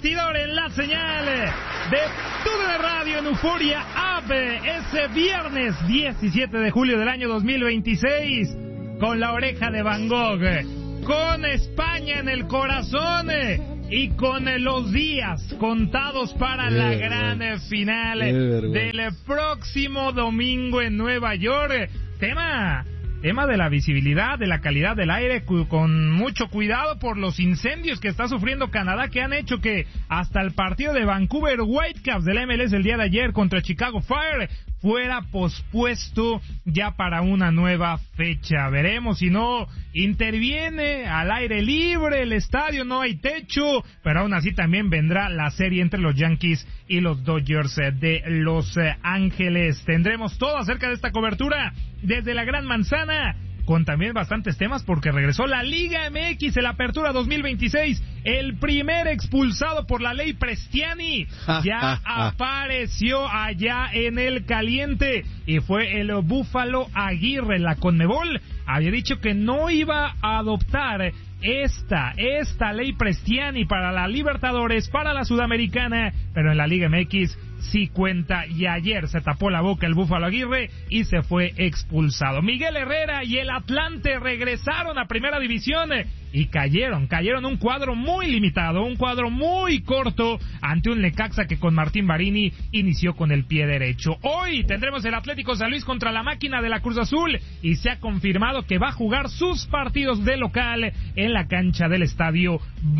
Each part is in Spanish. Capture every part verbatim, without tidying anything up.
Bastidor en la señal de T U D N Radio en Euforia App. Ese viernes diecisiete de julio del año dos mil veintiséis, con la oreja de Van Gogh, con España en el corazón y con los días contados para Qué la gran final del próximo domingo en Nueva York. Tema... Tema de la visibilidad, de la calidad del aire, cu- con mucho cuidado por los incendios que está sufriendo Canadá, que han hecho que hasta el partido de Vancouver Whitecaps del M L S el día de ayer contra Chicago Fire fuera pospuesto ya para una nueva fecha. Veremos si no interviene al aire libre el estadio, no hay techo, pero aún así también vendrá la serie entre los Yankees y los Dodgers de Los Ángeles. Tendremos todo acerca de esta cobertura desde la Gran Manzana, con también bastantes temas porque regresó la Liga M X en la apertura dos mil veintiséis. El primer expulsado por la ley Prestiani ya apareció allá en el caliente y fue el Búfalo Aguirre. La Conmebol había dicho que no iba a adoptar esta, esta ley Prestiani para la Libertadores, para la Sudamericana, pero en la Liga M X sí cuenta, y ayer se tapó la boca el Búfalo Aguirre y se fue expulsado. Miguel Herrera y el Atlante regresaron a Primera División y cayeron, cayeron un cuadro muy limitado, un cuadro muy corto ante un Necaxa que con Martín Barini inició con el pie derecho. Hoy tendremos el Atlético San Luis contra la máquina de la Cruz Azul y se ha confirmado que va a jugar sus partidos de local en la cancha del Estadio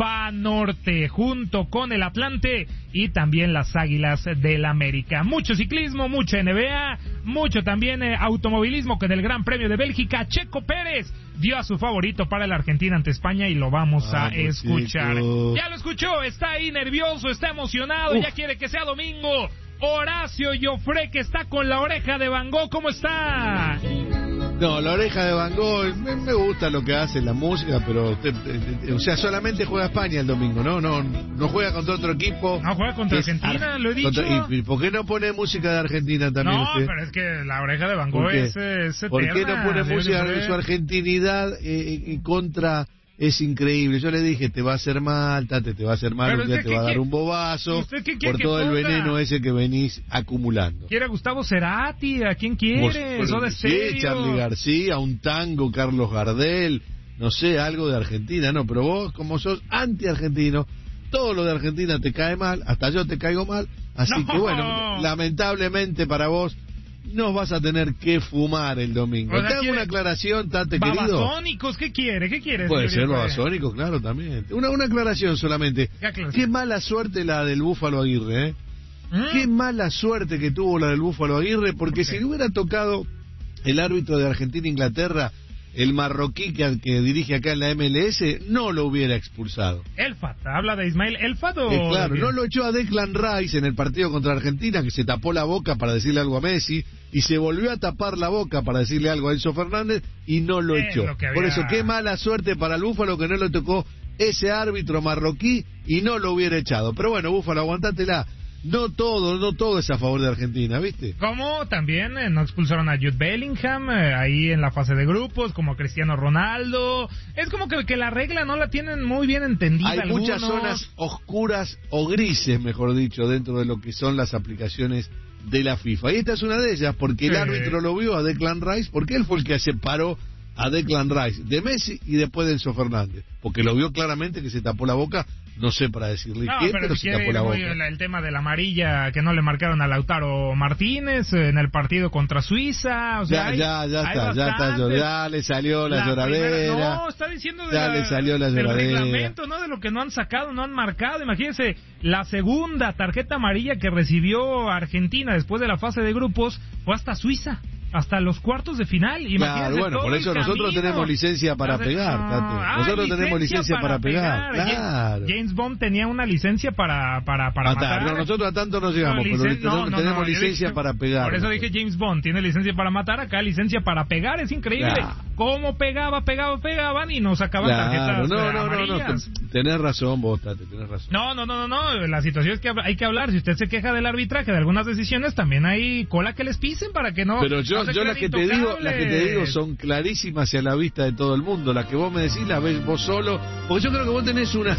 Banorte, junto con el Atlante y también las Águilas del América. Mucho ciclismo, mucha N B A, mucho también eh, automovilismo con el Gran Premio de Bélgica. Checo Pérez dio a su favorito para la Argentina ante España y lo vamos ah, a pues escuchar. Chico. Ya lo escuchó, está ahí nervioso, está emocionado, Uf. ya quiere que sea domingo. Horacio Joffre, que está con la oreja de Van Gogh, ¿cómo está? No, la oreja de Van Gogh, me, me gusta lo que hace, la música, pero, te, te, te, o sea, solamente juega España el domingo, ¿no? No no juega contra otro equipo. No juega contra Argentina, Ar- lo he dicho. Contra, y, y ¿por qué no pone música de Argentina también No, usted? pero es que la oreja de Van Gogh es, es eterna. ¿Por qué no pone música de su argentinidad eh, contra... Es increíble, yo le dije, te va a hacer mal, Tate, te va a hacer mal, pero un día te va a dar un bobazo por todo el veneno ese que venís acumulando. ¿Quiere a Gustavo Cerati? ¿A quién quiere? Vos, ¿Eso de sí, Charly García, un tango, Carlos Gardel, no sé, algo de Argentina, no, pero vos, como sos anti-argentino, todo lo de Argentina te cae mal, hasta yo te caigo mal, así no. que bueno, lamentablemente para vos, nos vas a tener que fumar el domingo. ¿Te hago una aclaración, Tate, querido? Babasónicos, ¿qué quiere? ¿Qué quiere? Puede ser babasónicos, claro, también. Una, una aclaración solamente. ¿Qué, Qué mala suerte la del Búfalo Aguirre, ¿eh? ¿Mm? Qué mala suerte que tuvo la del Búfalo Aguirre, porque okay. si le hubiera tocado el árbitro de Argentina-Inglaterra, el marroquí que, que dirige acá en la M L S, no lo hubiera expulsado. Elfat, ¿habla de Ismael Elfat o...? Eh, claro, no lo echó a Declan Rice en el partido contra Argentina, que se tapó la boca para decirle algo a Messi, y se volvió a tapar la boca para decirle algo a Enzo Fernández, y no lo es echó. Lo había... Por eso, qué mala suerte para el Búfalo que no le tocó ese árbitro marroquí y no lo hubiera echado. Pero bueno, Búfalo, aguantátela. No todo, no todo es a favor de Argentina, ¿viste? Como también eh, no expulsaron a Jude Bellingham eh, ahí en la fase de grupos, como a Cristiano Ronaldo. Es como que, que la regla no la tienen muy bien entendida. Hay algunos. muchas zonas oscuras o grises, mejor dicho, dentro de lo que son las aplicaciones de la FIFA. Y esta es una de ellas, porque sí. el árbitro lo vio a Declan Rice, porque él fue el que separó a Declan Rice de Messi y después de Enzo Fernández, porque lo vio claramente que se tapó la boca. No sé para decirle no, qué, pero, pero si se tapó la boca. El, el tema de la amarilla que no le marcaron a Lautaro Martínez en el partido contra Suiza. O sea, ya, hay, ya, ya está, ya está, ya le salió la, la lloradera. Primera, no, está diciendo de ya la, le salió la del lloradera. reglamento, ¿no? De lo que no han sacado, no han marcado. Imagínense, la segunda tarjeta amarilla que recibió Argentina después de la fase de grupos fue hasta Suiza. Hasta los cuartos de final. Imagínense. Claro, bueno, por eso nosotros tenemos licencia para Hace, pegar, no, Tate. Nosotros ah, tenemos licencia para, para pegar. pegar. Claro. James Bond tenía una licencia para para para matar. matar. No, nosotros a tanto no llegamos, no, licen... pero no, no, tenemos no, licencia dije, para pegar. Por eso dije James Bond tiene licencia para matar, acá licencia para pegar. Es increíble. Claro. Cómo pegaba, pegaba, pegaban y nos sacaban claro. tarjetas no, no, amarillas. No, no, tenés razón vos, Tate, tenés razón. No, no, no, no, no. La situación es que hay que hablar. Si usted se queja del arbitraje de algunas decisiones, también hay cola que les pisen para que no. Pero yo, yo las que te digo las que te digo son clarísimas y a la vista de todo el mundo. Las que vos me decís las ves vos solo, porque yo creo que vos tenés una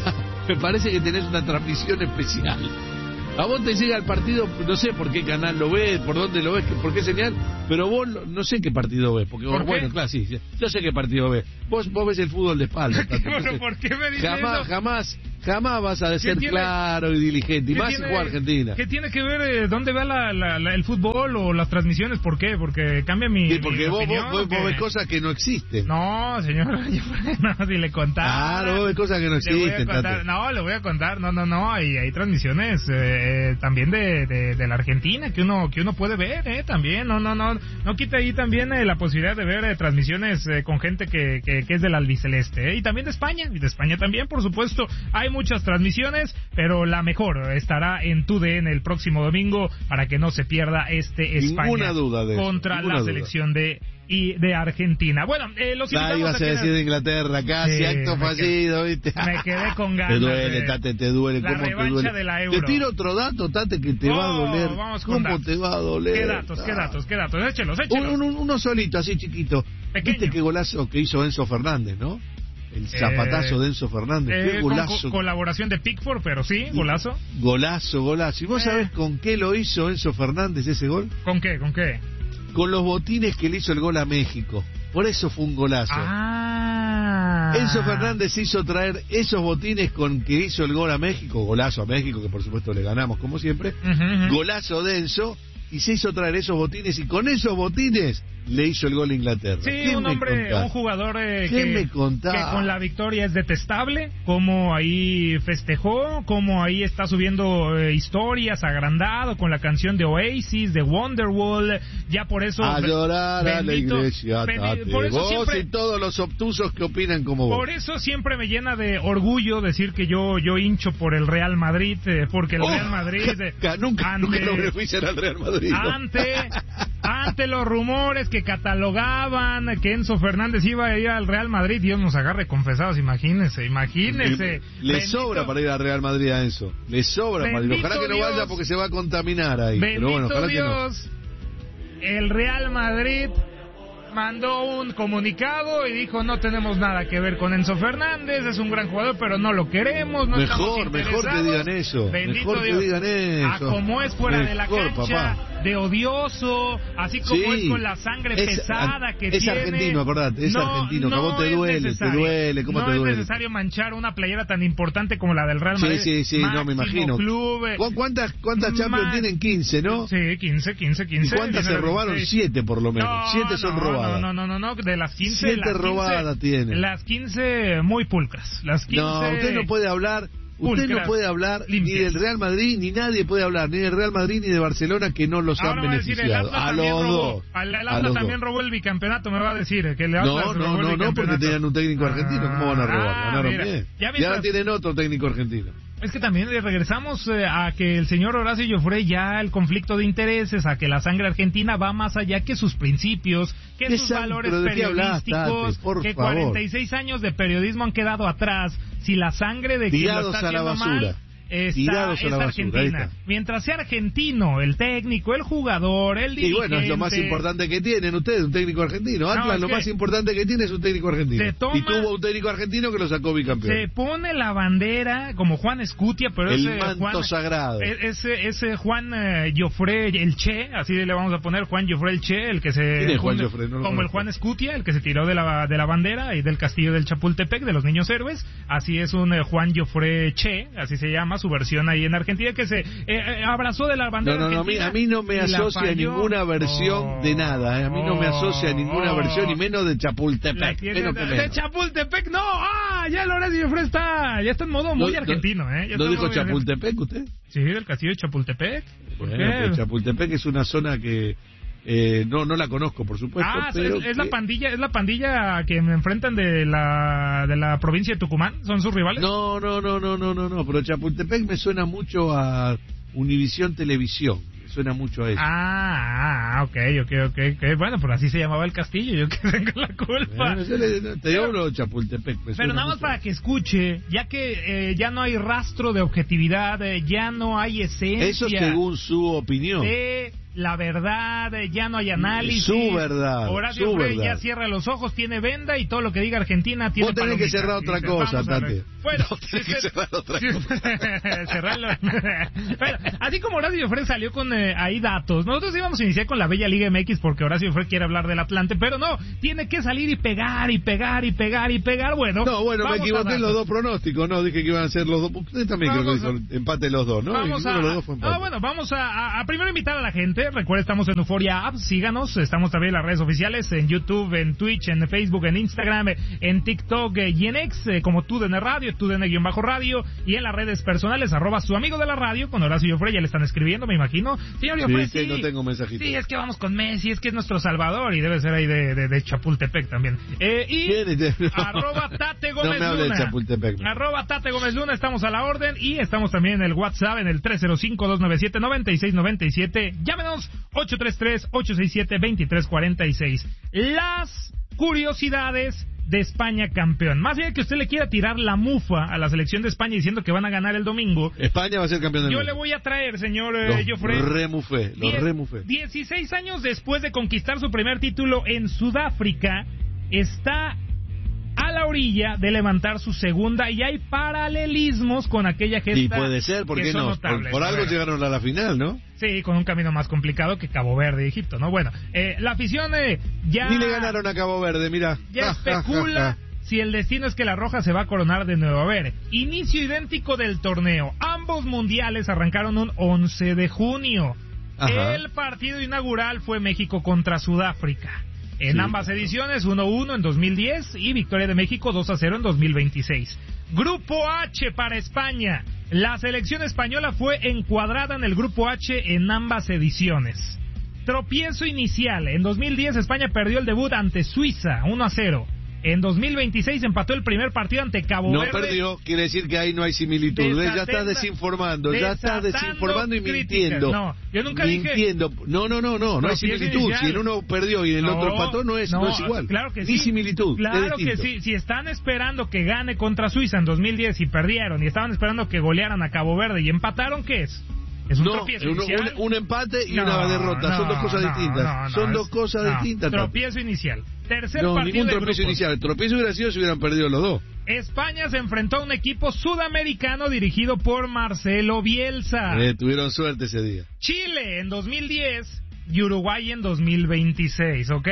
me parece que tenés una transmisión especial. A vos te llega el partido, no sé por qué canal lo ves, por dónde lo ves, por qué señal, pero vos no sé qué partido ves, porque vos, bueno, claro, sí, yo sé qué partido ves. Vos vos ves el fútbol de espalda. Bueno, ¿por qué me dices jamás, eso? jamás, jamás vas a ser claro y diligente, y más si juega Argentina. ¿Qué tiene que ver eh, dónde va la, la, la, el fútbol o las transmisiones? ¿Por qué? Porque cambia mi, sí, porque mi vos, opinión. Vos, vos, vos ves cosas que no existen. No, señor, no, si le contara. Claro, vos ves cosas que no existen. No, le voy a contar, no, no, no, hay, hay transmisiones eh, también de De, de, de la Argentina que uno que uno puede ver eh también no no no no quita ahí también eh, la posibilidad de ver eh, transmisiones eh, con gente que, que, que es del albiceleste eh, y también de España y de España también por supuesto hay muchas transmisiones, pero la mejor estará en Tu D N el próximo domingo para que no se pierda este España ninguna duda de contra eso, la duda. selección de y de Argentina. Bueno, eh, los invitamos. Ah, ibas a decir de Inglaterra, casi sí, acto fallido, quedé, ¿viste? Me quedé con ganas. Te duele, de, Tate, te duele. La ¿Cómo revancha te duele? de la Euro. Te tiro otro dato, Tate, que te oh, va a doler. Vamos con ¿Cómo datos. te va a doler? ¿Qué datos, qué datos, qué datos? Échelos, échelos. Un, un, uno solito, así chiquito. Pequeño. ¿Viste qué golazo que hizo Enzo Fernández, no? El zapatazo eh, de Enzo Fernández. Eh, qué golazo. Con co colaboración de Pickford, pero sí, golazo. Golazo, golazo. ¿Y vos eh. sabés con qué lo hizo Enzo Fernández ese gol? ¿Con qué, con qué? Con los botines que le hizo el gol a México. Por eso fue un golazo. Ah. Enzo Fernández hizo traer esos botines con que hizo el gol a México, golazo a México, que por supuesto le ganamos como siempre, uh-huh, uh-huh. Golazo de Enzo, y se hizo traer esos botines, y con esos botines le hizo el gol a Inglaterra. Sí, un hombre, un jugador eh, que, me que con la victoria es detestable, como ahí festejó, como ahí está subiendo eh, historias, agrandado con la canción de Oasis, de Wonderwall, ya por eso... A llorar bendito, a la iglesia, bendito, por eso vos siempre, y todos los obtusos que opinan como vos. Por eso siempre me llena de orgullo decir que yo yo hincho por el Real Madrid, eh, porque el oh, Real Madrid... Eh, nunca, ante, nunca lo benefician al Real Madrid. ¿No? Ante, ante los rumores que catalogaban que Enzo Fernández iba a ir al Real Madrid, Dios nos agarre confesados, imagínense, imagínense. Le, le sobra para ir al Real Madrid a Enzo, le sobra para ir, ojalá que no Dios, vaya porque se va a contaminar ahí. Bendito pero bueno, ojalá Dios, que no. El Real Madrid mandó un comunicado y dijo no tenemos nada que ver con Enzo Fernández, es un gran jugador pero no lo queremos, no mejor, mejor que digan eso, bendito mejor Dios. Que digan eso. A como es fuera mejor, de la cancha, papá. De odioso, así como sí, es con la sangre es, pesada que es tiene. Es argentino, acordate, es no, argentino, no que a vos te duele, te duele, ¿cómo no te duele? No es necesario manchar una playera tan importante como la del Real Madrid. Sí, sí, sí, no me imagino. Club, ¿Cuántas, cuántas Champions tienen? quince, ¿no? Sí, quince, quince, quince. ¿Y cuántas se robaron? siete por lo menos, no, siete son no, robadas. No, no, no, no, de las quince, siete robadas tienen. Las quince muy pulcras, las quince... No, usted no puede hablar... Usted no puede hablar limpias. Ni del Real Madrid, ni nadie puede hablar, ni del Real Madrid ni de Barcelona, que no los Ahora han beneficiado. A, a los robó, dos. Al Atlas también robó el bicampeonato, me va a decir. Que el Atlas no, no, robó no, no, porque tenían un técnico argentino. ¿Cómo van a robar? Ah, Ganaron mira, bien. Ya y ahora tienen otro técnico argentino. Es que también regresamos eh, a que el señor Horacio Llofré ya el conflicto de intereses, a que la sangre argentina va más allá que sus principios, que sus valores periodísticos, hablaste, que favor. cuarenta y seis años de periodismo han quedado atrás. Si la sangre de quien lo está haciendo mal está, es Argentina. Mientras sea argentino, el técnico, el jugador, el dirigente... Y bueno, es lo más importante que tienen ustedes, un técnico argentino. Atlas, no, lo más importante que tiene es un técnico argentino. Toma, y tuvo un técnico argentino que lo sacó bicampeón. Se pone la bandera como Juan Escutia, pero el ese manto Juan, sagrado. Ese, ese Juan eh, Llofré, el Che, así le vamos a poner, Juan Llofré el Che, el que se... ¿Quién Juan Llofré? No como el Juan Escutia, el que se tiró de la, de la bandera y del castillo del Chapultepec, de los niños héroes. Así es un eh, Juan Llofré Che, así se llama, su versión ahí en Argentina, que se eh, abrazó de la bandera no, no, no, argentina. A mí no me asocia a ninguna versión oh, de nada, ¿eh? A mí no me asocia a ninguna oh, versión, y menos de Chapultepec. Menos de, de Chapultepec, no, ah, ya el Horacio Llofré está, ya está en modo muy no, argentino, ¿eh? Ya ¿No dijo Chapultepec usted? Sí, del castillo de Chapultepec. ¿Por bueno, qué? Pues Chapultepec es una zona que... Eh, no no la conozco, por supuesto. Ah, pero es, es que... la pandilla, es la pandilla que me enfrentan de la de la provincia de Tucumán, son sus rivales. No, no, no, no, no, no, no, pero Chapultepec me suena mucho a Univisión Televisión, me suena mucho a eso. Ah, ah okay, okay, okay, ok, bueno, pero así se llamaba el castillo, yo que tengo la culpa. Bueno, yo le, te digo pero, Chapultepec. Me pero nada más para que escuche, ya que eh, ya no hay rastro de objetividad, eh, ya no hay esencia. Eso según su opinión. De la verdad, ya no hay análisis. Su verdad. Horacio su Frey verdad. ya cierra los ojos, tiene venda y todo lo que diga Argentina tiene. Vos tenés que cerrar otra dice, cosa, Tate. Bueno, no, tenés usted... que cerrar otra cosa. Cerrarlo. Bueno, así como Horacio Frey salió con eh, ahí datos, nosotros íbamos a iniciar con la bella Liga M X porque Horacio Frey quiere hablar del Atlante, pero no, tiene que salir y pegar y pegar y pegar y pegar. Bueno, no, bueno, me equivoqué en los dos pronósticos, no, dije que iban a ser los dos. Usted también vamos creo que dijo a... empate los dos, ¿no? Vamos a... los dos fue empate. Ah, bueno, vamos a, a, a primero invitar a la gente. Recuerda, estamos en Euforia App, síganos, estamos también en las redes oficiales, en YouTube, en Twitch, en Facebook, en Instagram, en TikTok y en X, eh, como TUDN Radio, TUDN-radio, y en las redes personales, arroba su amigo de la radio, con Horacio Joffre, ya le están escribiendo, me imagino. Señor Joffre, sí, sí, no tengo mensajito. Sí, es que vamos con Messi, es que es nuestro salvador, y debe ser ahí de, de, de Chapultepec también. Eh, y no. arroba Tate Gómez no me hable Luna. De Chapultepec. Arroba Tate Gómez Luna, estamos a la orden, y estamos también en el WhatsApp, en el tres cero cinco, dos nueve siete, nueve seis nueve siete. Llámenos, ocho tres tres, ocho seis siete, dos tres cuatro seis. Las curiosidades de España campeón. Más bien que usted le quiera tirar la mufa a la selección de España diciendo que van a ganar el domingo. España va a ser campeón del Yo mundo. le voy a traer, señor eh, Los Joffre. remufé, los Die- remufé. dieciséis años después de conquistar su primer título en Sudáfrica, está a la orilla de levantar su segunda y hay paralelismos con aquella gesta. Y puede ser, ¿por que qué son no? notables. Por, por A algo ver. llegaron a la final, ¿no? Sí, con un camino más complicado que Cabo Verde y Egipto, ¿no? Bueno, eh, la afición eh, ya... Ni le ganaron a Cabo Verde, mira. Ya especula si el destino es que la Roja se va a coronar de nuevo. A ver, inicio idéntico del torneo. Ambos mundiales arrancaron un once de junio. Ajá. El partido inaugural fue México contra Sudáfrica. En Sí, ambas claro. ediciones, uno uno en dos mil diez y victoria de México dos a cero en dos mil veintiséis. Grupo H para España. La selección española fue encuadrada en el Grupo H en ambas ediciones. Tropiezo inicial. En dos mil diez España perdió el debut ante Suiza, uno a cero. En dos mil veintiséis empató el primer partido ante Cabo No Verde. perdió, quiere decir que ahí no hay similitud. ¿Ves? Ya estás desinformando, ya estás desinformando y mintiendo. No, yo nunca mintiendo. dije... No, no, no, no, no hay similitud. Inicial. Si el uno perdió y el No, otro empató, no es, no, no, es igual. Claro que Ni sí. similitud. Claro es que sí. Si están esperando que gane contra Suiza en dos mil diez y perdieron, y estaban esperando que golearan a Cabo Verde y empataron, ¿qué es? Es un no, tropiezo un, inicial. un, un empate y No, una derrota. no, Son dos cosas no, distintas. no, no, Son es- dos cosas no, distintas. Tropiezo inicial. Tercer No, partido ningún de tropiezo grupos. inicial. El tropiezo hubiera sido si hubieran perdido los dos. España se enfrentó a un equipo sudamericano dirigido por Marcelo Bielsa. Eh, tuvieron suerte ese día. Chile en dos mil diez y Uruguay en dos mil veintiséis, ¿ok?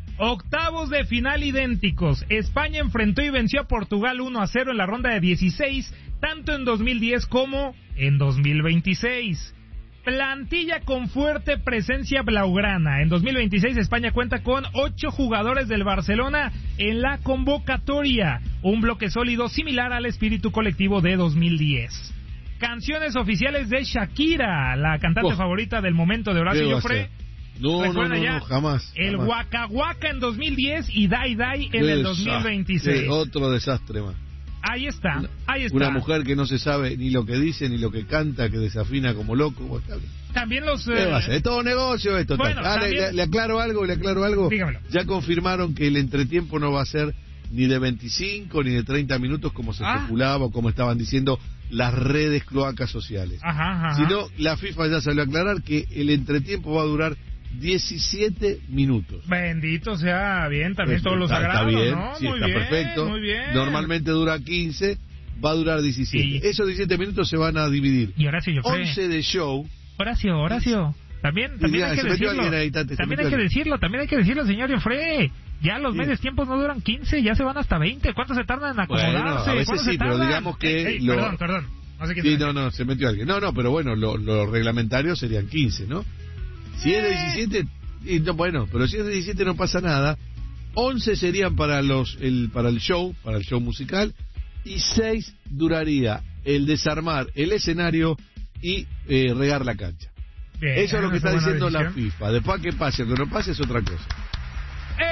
Octavos de final idénticos. España enfrentó y venció a Portugal uno a cero en la ronda de dieciséis, tanto en dos mil diez como en dos mil veintiséis. Plantilla con fuerte presencia blaugrana. En dos mil veintiséis España cuenta con ocho jugadores del Barcelona en la convocatoria. Un bloque sólido similar al espíritu colectivo de dos mil diez. Canciones oficiales de Shakira, la cantante Oh. favorita del momento de Horacio ¿Qué va a Joffre. ser? No, no, Recuerda no, ya, no, jamás. El jamás. Waka Waka en dos mil diez y Dai Dai en el Esa, dos mil veintiséis. sí, otro desastre más. Ahí está, Una, ahí está. una mujer que no se sabe ni lo que dice ni lo que canta, que desafina como loco. Bueno, está bien. También los... ¿Qué va a ser? Es todo negocio esto. Bueno, Ah, le, también- le- le aclaro algo, le aclaro algo. Dígamelo. Ya confirmaron que el entretiempo no va a ser ni de veinticinco ni de treinta minutos como se Ah. especulaba o como estaban diciendo las redes cloacas sociales. Ajá, ajá. Sino la FIFA ya salió a aclarar que el entretiempo va a durar diecisiete minutos. Bendito sea bien también Este, todos los está, sagrados, está bien, ¿no? sí, muy está bien, perfecto. muy bien. Normalmente dura quince, va a durar diecisiete. Sí. Esos diecisiete minutos se van a dividir. Y Horacio Joffre. once de show. Horacio, Horacio. También, también Ya, hay que se metió decirlo. alguien ahí, Tate, se También metió hay que alguien. decirlo, también hay que decirlo, señor Joffre. Ya los Sí. medios tiempos no duran quince, ya se van hasta veinte. ¿Cuánto se tardan en acomodarse? Bueno, a veces ¿Cuánto sí, se pero tardan? digamos que Ey, ey, lo- Perdón, perdón. No sé quién Sí, se no, metió. no, se metió alguien. No, no, pero bueno, lo, lo reglamentario serían quince, ¿no? Si es de diecisiete, y no, bueno, pero si es de diecisiete no pasa nada. once serían para los el para el show, para el show musical, y seis duraría el desarmar el escenario y eh, regar la cancha. Bien, Eso es lo que esa está buena diciendo la decisión. FIFA. Después que pase o que no pase es otra cosa.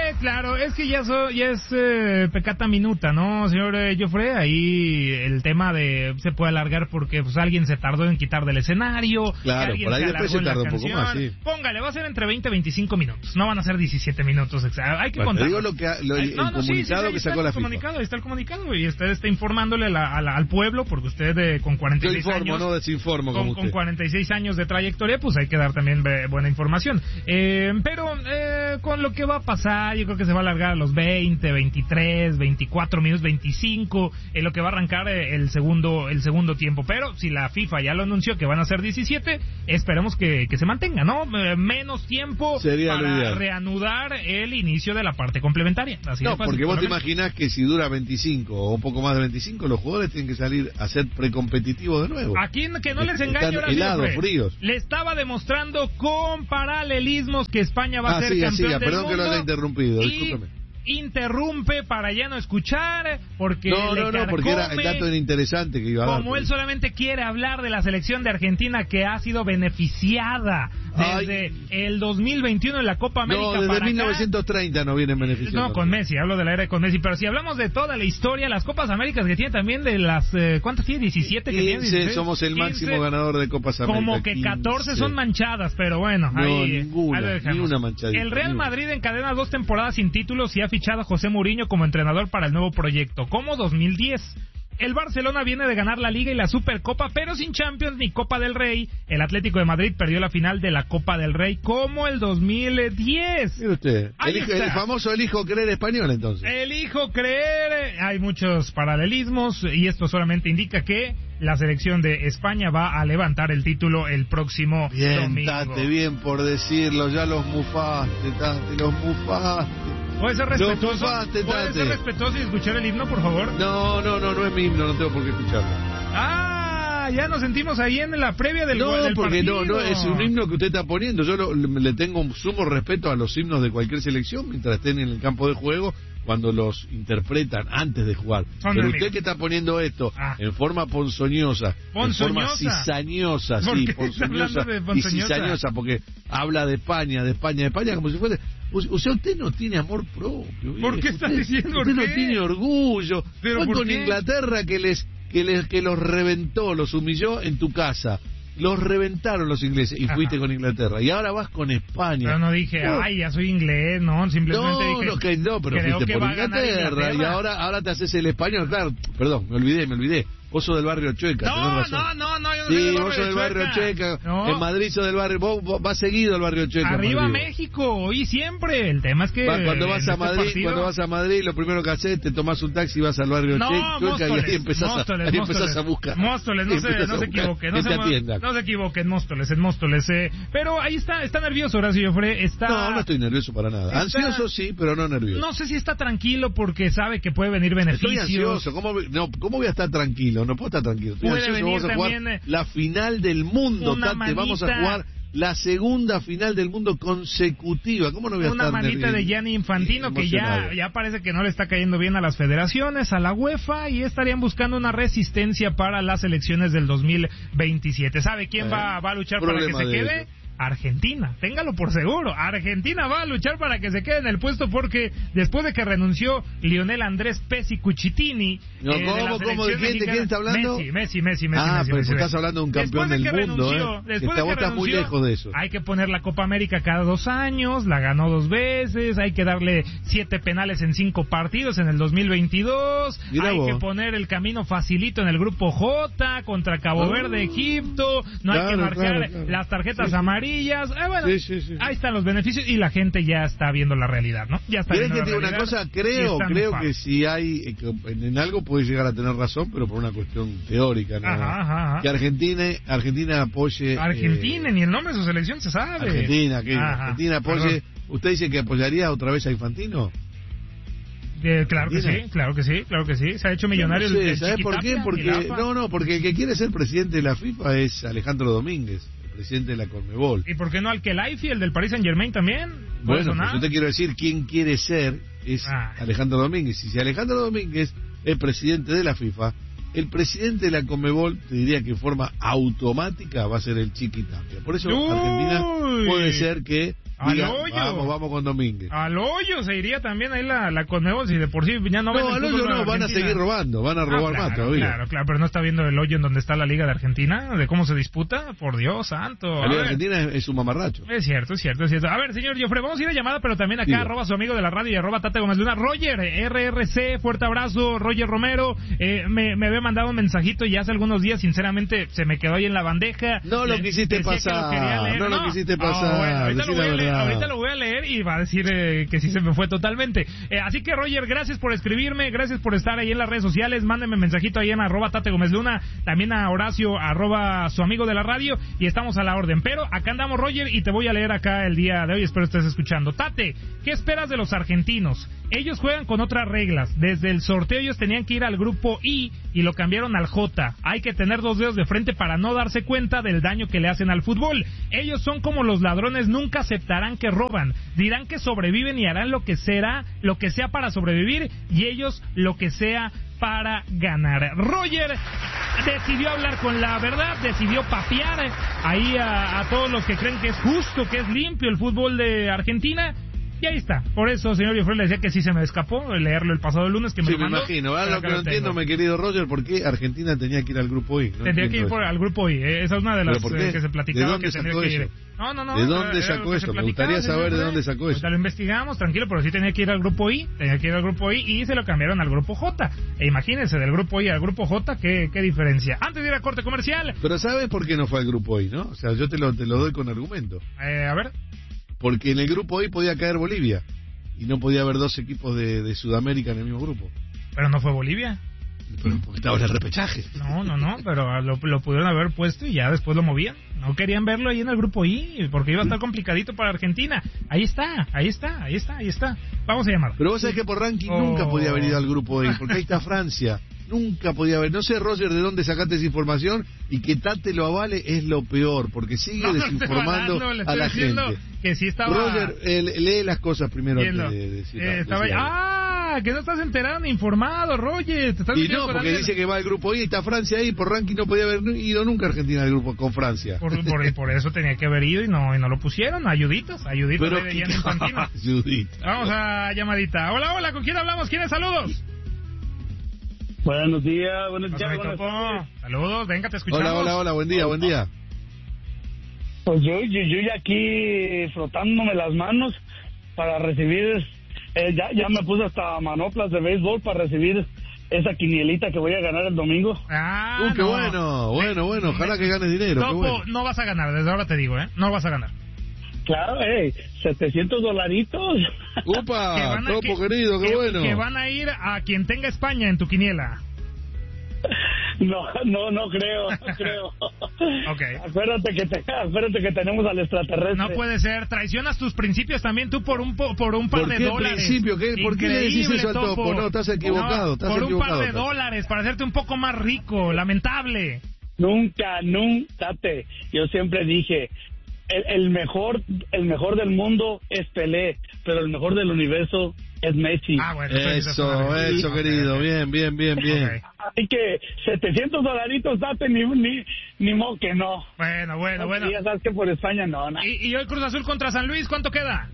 claro, es que ya, so, ya es eh, pecata minuta, ¿no, señor eh, Joffre? Ahí el tema de se puede alargar porque pues alguien se tardó en quitar del escenario. Claro, por ahí después se tardó un poco más, sí. Póngale, va a ser entre veinte y veinticinco minutos, no van a ser diecisiete minutos. Hay que bueno, contar. Digo lo que, lo, el no, no, comunicado sí, sí, que sacó la FIFA. Comunicado, ahí está el comunicado y usted está informándole a la, a la, al pueblo porque usted eh, con cuarenta y seis Yo informo, años, no desinformo con, como usted. Con cuarenta y seis años de trayectoria, pues hay que dar también eh, buena información. Eh, pero eh, con lo que va a pasar, yo creo que se va a alargar a los veinte, veintitrés, veinticuatro minutos, veinticinco, en lo que va a arrancar eh, el segundo el segundo tiempo. Pero si la FIFA ya lo anunció que van a ser diecisiete, esperemos que, que se mantenga, ¿no? Eh, menos tiempo sería para reanudar el inicio de la parte complementaria. Así no, de fácil, porque vos te imaginás que si dura veinticinco o un poco más de veinticinco, los jugadores tienen que salir a ser precompetitivos de nuevo. Aquí que no les engaño, están helados, fríos. Le estaba demostrando con paralelismos que España va ah, a ser siga, campeón siga. del Perdón mundo. que lo haya interrumpido, y discúlpeme. Interrumpe para ya no escuchar porque no, le no, no, porque era, el dato era interesante que iba a dar. Como él solamente quiere hablar de la selección de Argentina que ha sido beneficiada desde Ay. el dos mil veintiuno en la Copa América. No, desde para mil novecientos treinta acá. No vienen beneficiando. No, con Messi, hablo de la era con Messi, pero si hablamos de toda la historia, las Copas Américas que tiene también de las, eh, ¿cuántas tiene? diecisiete que tiene. dieciséis, somos el quince, máximo ganador de Copas Américas. Como que catorce son manchadas, pero bueno. No, ahí, ninguna, ahí ni una manchadita. El Real ninguna. Madrid encadena dos temporadas sin títulos y ha fichado a José Mourinho como entrenador para el nuevo proyecto, como dos mil diez. El Barcelona viene de ganar la Liga y la Supercopa, pero sin Champions ni Copa del Rey. El Atlético de Madrid perdió la final de la Copa del Rey como el dos mil diez. Mire usted, el, hijo, el famoso elijo creer español entonces. Elijo creer, hay muchos paralelismos y esto solamente indica que la selección de España va a levantar el título el próximo bien, domingo. Tate, bien por decirlo, ya los mufaste, Tate, los mufaste. ¿Puede ser respetuoso? Mufaste, ¿Puede ser respetuoso y escuchar el himno, por favor? No, no, no, no es mi himno, no tengo por qué escucharlo. Ah, ya nos sentimos ahí en la previa del, no, del porque partido. No, no, es un himno que usted está poniendo. Yo lo, le tengo un sumo respeto a los himnos de cualquier selección mientras estén en el campo de juego, cuando los interpretan antes de jugar. Son Pero amigos. Usted que está poniendo esto ah. en forma ponzoñosa, ponzoñosa, en forma cizañosa, sí, ponzoñosa y cizañosa, porque habla de España, de España, de España, como si fuese... O sea, usted no tiene amor propio. ¿Por qué está diciendo Usted qué? no tiene orgullo. ¿Pero Fue por con qué? Inglaterra que les, que les que los reventó, los humilló en tu casa. Los reventaron los ingleses y Ajá. fuiste con Inglaterra. Y ahora vas con España. Pero no dije, no. ay, ya soy inglés, no, simplemente no, dije... No, que no, pero fuiste por Inglaterra, Inglaterra y ahora, ahora te haces el español, claro. Perdón, me olvidé, me olvidé. Vos sos del barrio Chueca, no, tenés razón. No, no, no, yo no sí, soy del barrio vos sos del barrio Chueca. Chueca. No. En Madrid sos del barrio, vos, vos vas seguido al barrio Chueca. Arriba México, y siempre. El tema es que... Cuando vas a Madrid, partido... cuando vas a Madrid, lo primero que haces, te tomás un taxi y vas al barrio no, Chueca Móstoles, y ahí empezás, Móstoles, a, ahí Móstoles, empezás a buscar. Móstoles, no se, no se equivoque, no se, no se equivoque, en Móstoles, en Móstoles. Eh. Pero ahí está, está nervioso Horacio Joffre, está... No, no estoy nervioso para nada. Está... Ansioso sí, pero no nervioso. No sé si está tranquilo porque sabe que puede venir beneficios. Estoy ansioso, ¿cómo, no, ¿cómo voy a estar tranquilo? No puedo estar tranquilo. Estoy puede ansioso, venir vamos a jugar también la final del mundo, Tate, manita, vamos a jugar la segunda final del mundo consecutiva. ¿Cómo no voy a una estar manita de Gianni Infantino que ya, ya parece que no le está cayendo bien a las federaciones, a la UEFA, y estarían buscando una resistencia para las elecciones del dos mil veintisiete. ¿Sabe quién eh, va, va a luchar para que se quede? Eso. Argentina, téngalo por seguro. Argentina va a luchar para que se quede en el puesto porque después de que renunció Lionel Andrés Pesci Cucitini, no, eh, ¿cómo, cómo, ¿de quién, ¿de quién está hablando? Messi, Messi, Messi, Messi. Ah, Messi, pero Messi, estás hablando de un campeón del mundo, renunció, ¿eh? Después Está, de vos que estás muy lejos de eso. Hay que poner la Copa América cada dos años, la ganó dos veces, hay que darle siete penales en cinco partidos en el dos mil veintidós, Mira hay vos. que poner el camino facilito en el grupo J contra Cabo oh. Verde, Egipto, no claro, hay que marcar claro, claro. las tarjetas sí, amarillas, eh, bueno, Sí, sí, sí. ahí están los beneficios y la gente ya está viendo la realidad, ¿no? Ya está viendo que la te digo realidad. Una cosa, creo, creo que si hay, en, en algo puede llegar a tener razón, pero por una cuestión teórica, ¿no? Ajá, ajá, ajá. Que Argentina, Argentina apoye. Argentina, eh, ni el nombre de su selección se sabe. Argentina, que ajá, Argentina apoye. Perdón. ¿Usted dice que apoyaría otra vez a Infantino? Eh, claro que sí, claro que sí, claro que sí. Se ha hecho millonario. No sé, ¿sabes por qué? Porque no, no, porque el que quiere ser presidente de la FIFA es Alejandro Domínguez, presidente de la Conmebol. ¿Y por qué no al Kelaifi, el del Paris Saint Germain también? Bueno, pues yo te quiero decir quién quiere ser es ah. Alejandro Domínguez. Y si Alejandro Domínguez es presidente de la FIFA, el presidente de la Conmebol, te diría que en forma automática va a ser el Chiqui Tapia. Por eso Uy. Argentina puede ser que Al Diga, hoyo. Vamos, vamos con Domínguez. Al hoyo se iría también ahí la, la Conmebol, si de por sí ya no... No, al hoyo no, van a seguir robando, van a robar ah, claro, más todavía. Claro, claro, pero no está viendo el hoyo en donde está la Liga de Argentina, de cómo se disputa, por Dios santo. La Liga de Argentina es, es un mamarracho. Es cierto, es cierto, es cierto. A ver, señor Joffre, vamos a ir a llamada, pero también acá, Digo. arroba su amigo de la radio y arroba Tate Gómez Luna. Roger, R R C, fuerte abrazo. Roger Romero, eh, me, me había mandado un mensajito y hace algunos días, sinceramente, se me quedó ahí en la bandeja. No lo Le, quisiste pasar, lo no, no lo quisiste pasar. Oh, bueno, ahorita, lo voy a leer, ahorita lo voy a leer y va a decir eh, que sí se me fue totalmente. Eh, así que, Roger, gracias por escribirme, gracias por estar ahí en las redes sociales. Mándenme mensajito ahí en arroba Tate Gómez Luna, también a Horacio, arroba su amigo de la radio, y estamos a la orden. Pero acá andamos, Roger, y te voy a leer acá el día de hoy, espero estés escuchando. Tate, ¿qué esperas de los argentinos? Ellos juegan con otras reglas. Desde el sorteo ellos tenían que ir al grupo I y lo cambiaron al J. Hay que tener dos dedos de frente para no darse cuenta del daño que le hacen al fútbol. Ellos son como los ladrones, nunca aceptarán que roban. Dirán que sobreviven y harán lo que será, lo que sea para sobrevivir, y ellos lo que sea para ganar. Roger decidió hablar con la verdad, decidió papear ahí a, a todos los que creen que es justo, que es limpio el fútbol de Argentina. Y ahí está. Por eso, señor Joffre, le decía que sí se me escapó leerlo el pasado lunes que me sí, lo mandó. me imagino. Ahora lo que no entiendo, mi querido Roger, ¿por qué Argentina tenía que ir al grupo I? No tendría que ir por, al grupo I. Eh, esa es una de las eh, que se platicaba. ¿De dónde que sacó que eso? ir. No, no, no. ¿De dónde sacó eso? Me gustaría saber de dónde sacó eso. Ahorita lo investigamos, tranquilo, pero sí tenía que ir al grupo I. Tenía que ir al grupo I y se lo cambiaron al grupo J. E imagínense, del grupo I al grupo J, ¿qué, qué diferencia? Antes de ir a corte comercial. Pero ¿sabes por qué no fue al grupo I, no? O sea, yo te lo, te lo doy con argumento. Eh, a ver. Porque en el grupo I podía caer Bolivia. Y no podía haber dos equipos de, de Sudamérica en el mismo grupo. Pero no fue Bolivia. Pero porque estaba en el repechaje. No, no, no, pero lo, lo pudieron haber puesto y ya después lo movían. No querían verlo ahí en el grupo I, porque iba a estar complicadito para Argentina. Ahí está, ahí está, ahí está, ahí está. Vamos a llamar. Pero vos sabés que por ranking oh. nunca podía haber ido al grupo I, porque ahí está Francia. Nunca podía haber. No sé, Roger, de dónde sacaste esa información, y que Tate lo avale es lo peor, porque sigue no, desinformando no valando, a la gente. Que sí estaba... Roger, eh, lee las cosas primero antes de, de decir. Eh, estaba... Ah, que no estás enterado ni informado, Roger. Te estás y no, porque dice que va al grupo I y está Francia ahí, por ranking no podía haber ido nunca Argentina al grupo con Francia. Por, por, por eso tenía que haber ido y no, y no lo pusieron. Ayuditas, ayuditas. Pero de Gianni Infantino. Ayudita. Vamos a llamadita. Hola, hola, ¿con quién hablamos? ¿Quiénes? Saludos. Buenos días, buenos días. Buenos Saludos, venga, te escuchamos. Hola, hola, hola, buen día, buen día. Pues yo, yo, yo ya aquí frotándome las manos para recibir, eh, ya, ya me puse hasta manoplas de béisbol para recibir esa quinielita que voy a ganar el domingo. Ah, uh, qué no. bueno, bueno, bueno, ojalá que ganes dinero. Topo, qué bueno. No vas a ganar, desde ahora te digo, ¿eh? No vas a ganar. Claro, eh, setecientos dolaritos. Upa, Topo que, querido, qué que, bueno. Que van a ir a quien tenga España en tu quiniela. No, no, no creo, no creo. Okay. Acuérdate que, te, acuérdate que tenemos al extraterrestre. No puede ser, traicionas tus principios también tú por un por un par ¿Por de qué dólares. Principio? ¿Qué? ¿Por qué le decís eso al Topo? No, estás equivocado, no, estás por equivocado. un par de dólares para hacerte un poco más rico, lamentable. Nunca, nunca, Tate. Yo siempre dije, el, el mejor el mejor del mundo es Pelé, pero el mejor del universo es Messi. Ah, bueno, eso, eso, eso querido, okay. bien, bien, bien, bien. Okay. Así que setecientos dolaritos, Tate, ni, ni, ni modo que no. Bueno, bueno, no, bueno. Ya sabes que por España no, no. ¿Y, y hoy Cruz Azul contra San Luis, cuánto queda?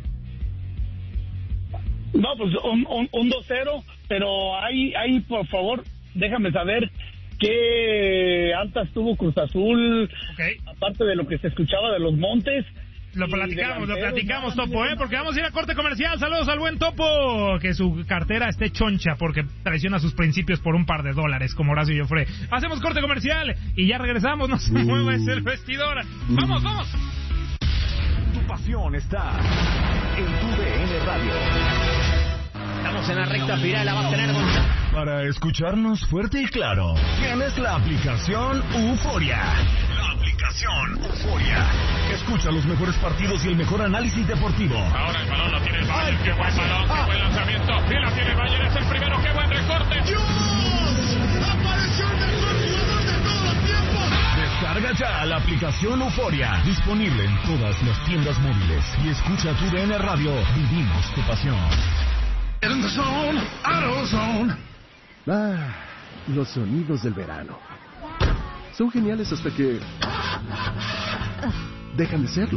No, pues un, un, un dos cero, pero ahí, ahí, por favor, déjame saber qué altas tuvo Cruz Azul, okay. aparte de lo que se escuchaba de los Montes. Lo platicamos, lo platicamos, Topo, ¿eh? Porque vamos a ir a corte comercial. Saludos al buen Topo. Que su cartera esté choncha porque traiciona sus principios por un par de dólares, como Horacio Joffre. Hacemos corte comercial y ya regresamos. No se mueva ese el vestidor. ¡Vamos, vamos! Tu pasión está en tu D N Radio. Estamos en la recta final, la va a tener Gonzalo. Para escucharnos fuerte y claro, tienes la aplicación Euforia. La aplicación Euforia. Escucha los mejores partidos y el mejor análisis deportivo. Ahora el balón lo tiene el Bayern. Qué buen balón, qué buen lanzamiento. Y la tiene el Bayern, es el primero. Qué buen recorte. ¡Dios! ¡Apareció el mejor jugador de todos los tiempos! Descarga ya la aplicación Euforia. Disponible en todas las tiendas móviles. Y escucha tu D N Radio. Vivimos tu pasión. In the zone, AutoZone. Ah, los sonidos del verano. Son geniales hasta que dejan de serlo.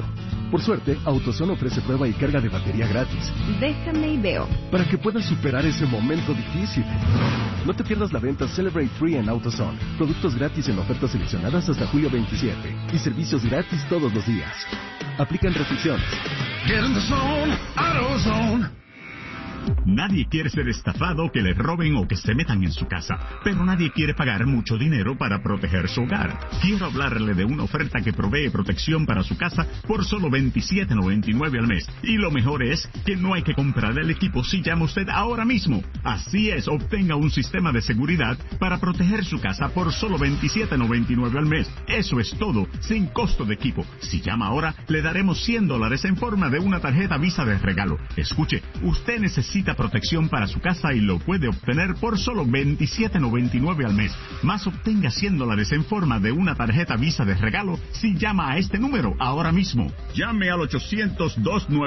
Por suerte, AutoZone ofrece prueba y carga de batería gratis. Déjame y veo. Para que puedas superar ese momento difícil. No te pierdas la venta Celebrate Free en AutoZone. Productos gratis en ofertas seleccionadas hasta julio veintisiete. Y servicios gratis todos los días. Aplican restricciones. Get in the zone, AutoZone. Nadie quiere ser estafado, que le roben o que se metan en su casa, pero nadie quiere pagar mucho dinero para proteger su hogar. Quiero hablarle de una oferta que provee protección para su casa por solo veintisiete noventa y nueve al mes. Y lo mejor es que no hay que comprar el equipo si llama usted ahora mismo. Así es, obtenga un sistema de seguridad para proteger su casa por solo veintisiete noventa y nueve al mes. Eso es todo, sin costo de equipo. Si llama ahora, le daremos cien dólares en forma de una tarjeta Visa de regalo. Escuche, usted necesita Necesita protección para su casa y lo puede obtener por solo veintisiete noventa y nueve al mes. Más obtenga cien dólares en forma de una tarjeta Visa de regalo si llama a este número ahora mismo. Llame al ochocientos, dos nueve